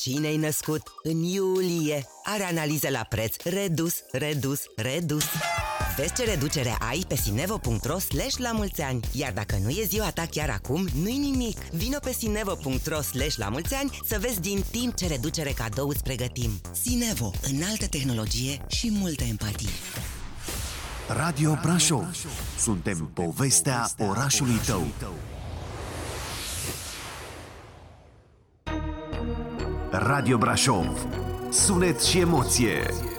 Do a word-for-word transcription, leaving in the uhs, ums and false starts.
Cine-i născut în iulie are analiză la preț redus, redus, redus. Vezi ce reducere ai pe sinevo punct ro slash la mulți ani. Iar dacă nu e ziua ta chiar acum, nu-i nimic. Vino pe sinevo punct ro slash la mulți ani să vezi din timp ce reducere cadou îți pregătim. Sinevo, înaltă tehnologie și multă empatie. Radio Brașov. Suntem povestea orașului tău. Radio Brașov. Sunet și emoție.